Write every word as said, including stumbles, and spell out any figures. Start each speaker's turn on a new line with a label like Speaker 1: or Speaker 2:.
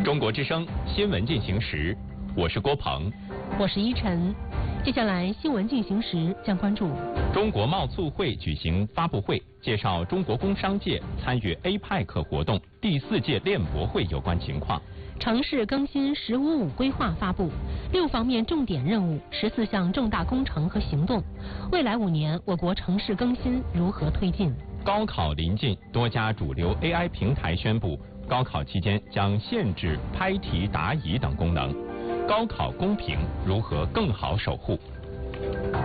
Speaker 1: 中国之声新闻进行时，我是郭鹏，
Speaker 2: 我是依晨。接下来新闻进行时将关注
Speaker 1: 中国贸促会举行发布会，介绍中国工商界参与 A P E C 活动第四届链博会有关情况。
Speaker 2: 城市更新“十五五”规划发布，六方面重点任务，十四项重大工程和行动。未来五年，我国城市更新如何推进？
Speaker 1: 高考临近，多家主流 A I 平台宣布，高考期间将限制拍题答疑等功能。高考公平如何更好守护？